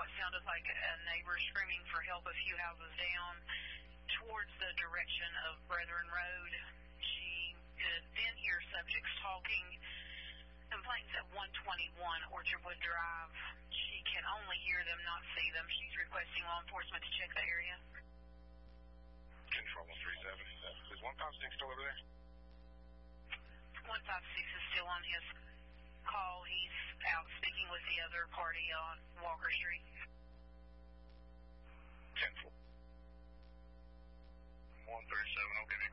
what sounded like a neighbor screaming for help a few houses down towards the direction of Brethren Road. She could then hear subjects talking. Complaints at 121 Orchardwood Drive. She can only hear them, not see them. She's requesting law enforcement to check the area. Control 37. Is 156 still over there? 156 is still on his call. He's out speaking with the other party on Walker Street. 10-4. 137, okay.